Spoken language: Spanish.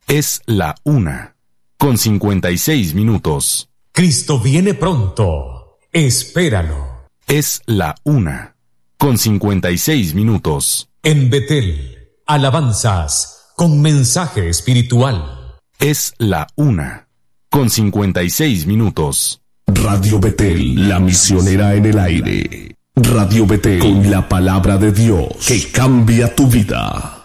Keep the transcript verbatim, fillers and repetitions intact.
Es la una, con cincuenta y seis minutos. Cristo viene pronto. Espéralo. Es la una, con cincuenta y seis minutos. En Betel, alabanzas con mensaje espiritual. Es la una, con cincuenta y seis minutos. Radio Betel, la misionera en el aire. Radio Betel, con la palabra de Dios que cambia tu vida.